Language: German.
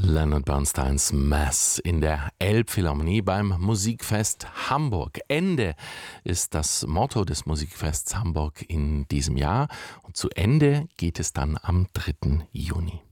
Leonard Bernsteins Mass in der Elbphilharmonie beim Musikfest Hamburg. Ende ist das Motto des Musikfests Hamburg in diesem Jahr und zu Ende geht es dann am 3. Juni.